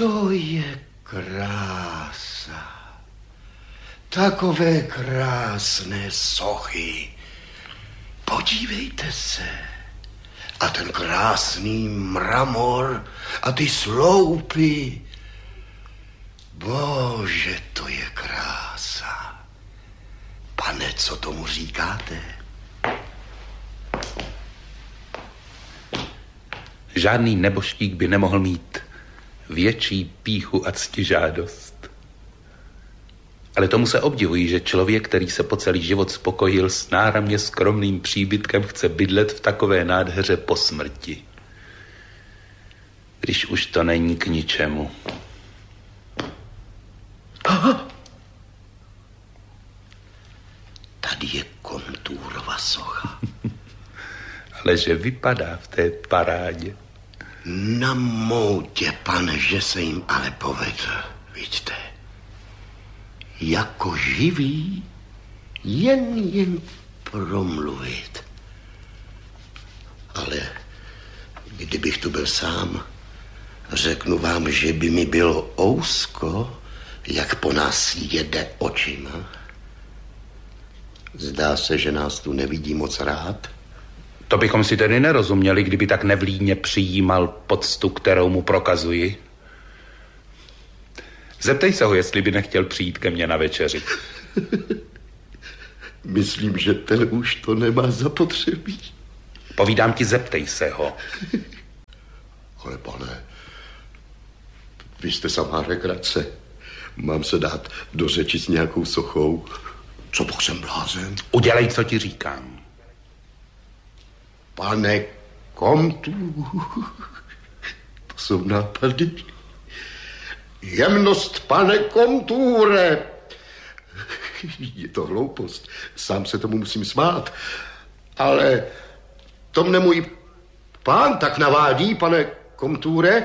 To je krása. Takové krásné sochy. Podívejte se. A ten krásný mramor a ty sloupy. Bože, to je krása. Pane, co tomu říkáte? Žádný nebožtík by nemohl mít větší pýchu a ctižádost. Ale tomu se obdivují, že člověk, který se po celý život spokojil s náramně skromným příbytkem, chce bydlet v takové nádheře po smrti. Když už to není k ničemu. Aha. Tady je Komturova socha. Ale že vypadá v té parádě. Na moutě, pane, že se jim ale povedl, vidíte. Jako živý, jen promluvit. Ale kdybych tu byl sám, řeknu vám, že by mi bylo ousko, jak po nás jede očima. Zdá se, že nás tu nevidí moc rád. To bychom si tedy nerozuměli, kdyby tak nevlídně přijímal poctu, kterou mu prokazuji. Zeptej se ho, jestli by nechtěl přijít ke mně na večeři. Myslím, že ten už to nemá zapotřebí. Povídám ti, zeptej se ho. Ale pane, vy jste samá regrace. Mám se dát do řeči s nějakou sochou. Co pak jsem blázen? Udělej, co ti říkám. Pane Komtu, to jsou nápady. Jemnost, pane Komture. Je to hloupost, sám se tomu musím smát. Ale to mne můj pán tak navádí, pane Komture.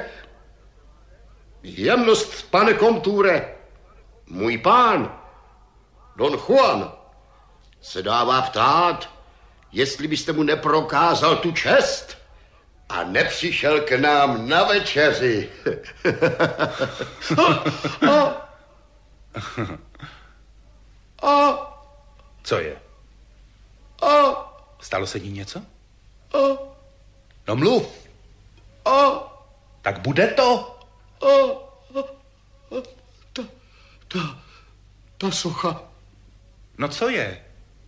Jemnost, pane Komture. Můj pán, Don Juan, se dává ptát, jestli byste mu neprokázal tu čest a nepřišel k nám na večeři. Co je? Stalo se ní něco? No mluv. Tak bude to? Ta socha. No co je?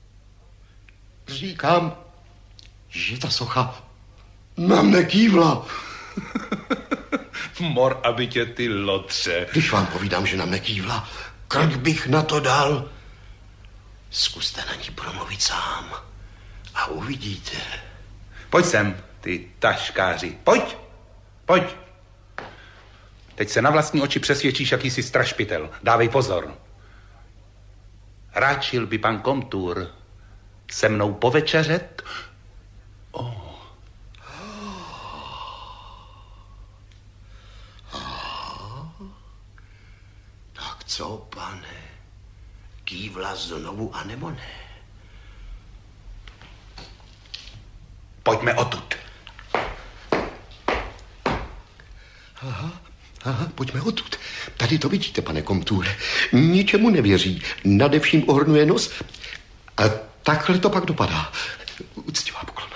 Říkám, že ta socha na mne kývla. Mor, aby tě ty lotře. Když vám povídám, že na mne kývla, krk bych na to dal. Zkuste na ní promluvit sám a uvidíte. Pojď sem, ty taškáři. Pojď. Teď se na vlastní oči přesvědčíš, jaký jsi strašpitel. Dávej pozor. Ráčil by pan Komtur se mnou povečeřet? Tak co, pane? Kývla znovu a nebo ne? Pojďme odtud. Aha, pojďme odtud. Tady to vidíte, pane Komture. Ničemu nevěří, nadevším ohrnuje nos. A takhle to pak dopadá. Uctivá poklona.